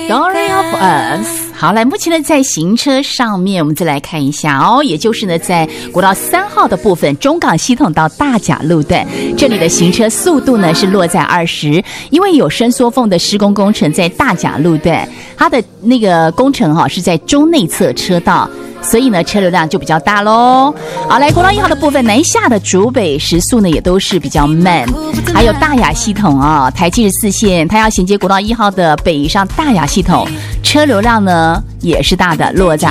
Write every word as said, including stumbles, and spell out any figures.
Story of Us。 好，来，目前呢在行车上面，我们再来看一下哦，也就是呢在国道三号的部分，中港系统到大甲路段，这里的行车速度呢是落在二十，因为有伸缩缝的施工工程在大甲路段，它的那个工程哈、哦、是在中内侧车道，所以呢车流量就比较大咯。好，来，国道一号的部分，南下的竹北时速呢也都是比较慢，还有大雅系统啊、哦，台七十四线它要衔接国道一号的北上大雅系统，车流量呢也是大的，落在